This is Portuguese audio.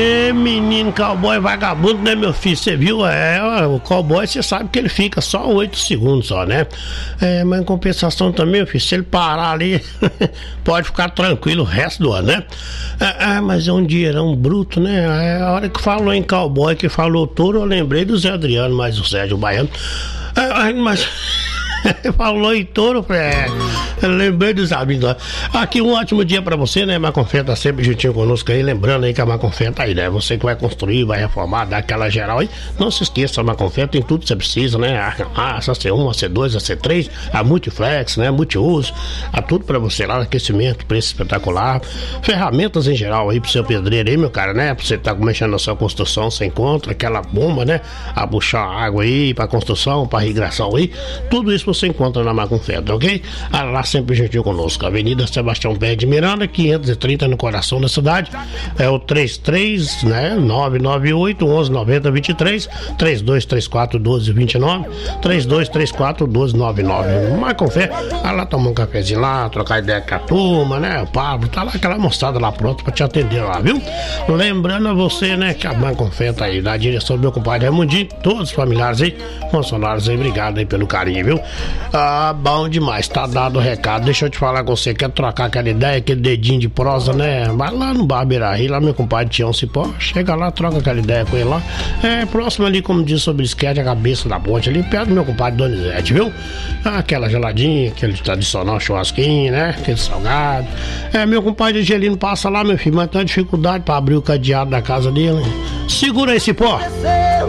Menino cowboy vagabundo, né, meu filho? Você viu? O cowboy, você sabe que ele fica só 8 segundos só, né? Mas em compensação também, meu filho, se ele parar ali, pode ficar tranquilo o resto do ano, né? Mas é um dinheirão bruto, né? A hora que falou em cowboy, que falou touro, eu lembrei do Zé Adriano, mas o Sérgio Baiano. Mas... falou em touro, eu lembrei dos amigos. Aqui um ótimo dia pra você, né? Maconfé tá sempre juntinho conosco aí, lembrando aí que a Maconfé tá aí, né? Você que vai construir, vai reformar, dar aquela geral aí, não se esqueça, a Maconfé tem tudo que você precisa, né? A C1, a C2, a C3, a Multiflex, né? Multiuso, há tudo pra você lá, aquecimento, preço espetacular, ferramentas em geral aí pro seu pedreiro aí, meu cara, né? Pra você tá mexendo na sua construção, você encontra aquela bomba, né? A puxar água aí pra construção, pra irrigação aí, tudo isso você encontra na Maconfé, ok? Lá sempre juntinho conosco, Avenida Sebastião Pé de Miranda, 530 no coração da cidade, é o 33, né, 998 11 90 23, 3234 1229, 3234 1299. Maconfé, lá tomar um cafezinho lá, trocar ideia com a turma, né? O Pablo, tá lá aquela moçada lá pronta pra te atender lá, viu? Lembrando a você, né, que a Maconfé tá aí na direção do meu compadre Raimundinho, todos os familiares aí, funcionários aí, obrigado aí pelo carinho, viu? Bom demais, tá dado o recado. Deixa eu te falar com você, quer trocar aquela ideia, aquele dedinho de prosa, né? Vai lá no Bar Beira-Rio, lá meu compadre Tião Cipó, chega lá, troca aquela ideia com ele lá. Próximo ali, como diz sobre esquete, a cabeça da ponte ali, perto do meu compadre Donizete, viu? Aquela geladinha, aquele tradicional churrasquinho, né? Aquele salgado. Meu compadre Angelino passa lá, meu filho, mas tem uma dificuldade pra abrir o cadeado da casa dele. Segura aí, Cipó.